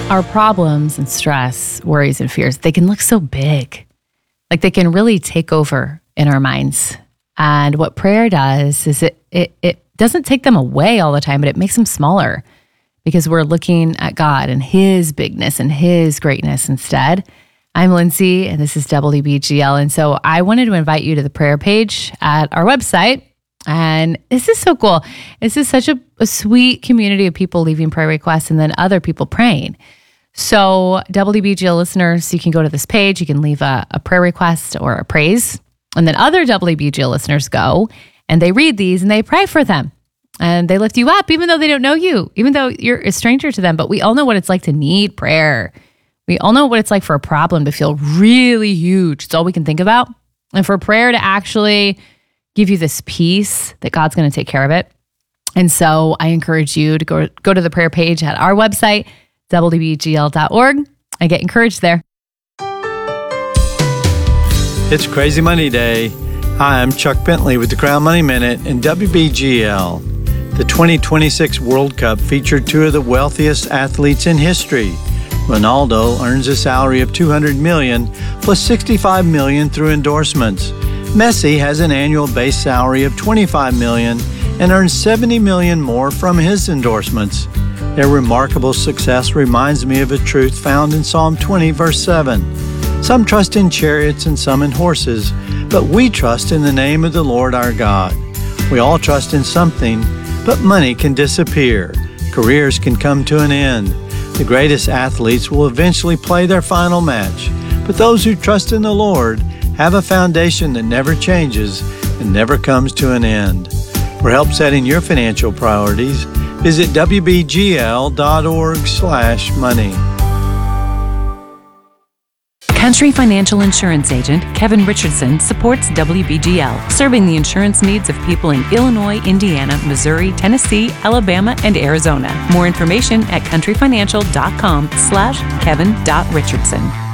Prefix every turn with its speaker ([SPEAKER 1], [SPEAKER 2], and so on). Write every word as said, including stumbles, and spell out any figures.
[SPEAKER 1] Our problems and stress, worries and fears, they can look so big. Like they can really take over in our minds. And what prayer does is it it it doesn't take them away all the time, but it makes them smaller because we're looking at God and His bigness and His greatness instead. I'm Lindsay, and this is W B G L. And so I wanted to invite you to the prayer page at our website. And this is so cool. This is such a, a sweet community of people leaving prayer requests and then other people praying. So W B G L listeners, you can go to this page, you can leave a, a prayer request or a praise, and then other W B G L listeners go and they read these and they pray for them and they lift you up, even though they don't know you, even though you're a stranger to them. But we all know what it's like to need prayer. We all know what it's like for a problem to feel really huge. It's all we can think about. And for prayer to actually give you this peace that God's going to take care of it. And so I encourage you to go, go to the prayer page at our website, W B G L dot org. I get encouraged there.
[SPEAKER 2] It's Crazy Money Day. Hi, I'm Chuck Bentley with the Crown Money Minute and W B G L. The twenty twenty-six World Cup featured two of the wealthiest athletes in history. Ronaldo earns a salary of two hundred million dollars plus sixty-five million dollars through endorsements. Messi has an annual base salary of twenty-five million dollars and earns seventy million dollars more from his endorsements. Their remarkable success reminds me of a truth found in Psalm twenty, verse seven. Some trust in chariots and some in horses, but we trust in the name of the Lord our God. We all trust in something, but money can disappear. Careers can come to an end. The greatest athletes will eventually play their final match, but those who trust in the Lord have a foundation that never changes and never comes to an end. For help setting your financial priorities, visit W B G L dot org slash money.
[SPEAKER 3] Country Financial Insurance Agent Kevin Richardson supports W B G L, serving the insurance needs of people in Illinois, Indiana, Missouri, Tennessee, Alabama, and Arizona. More information at country financial dot com slash Kevin dot Richardson.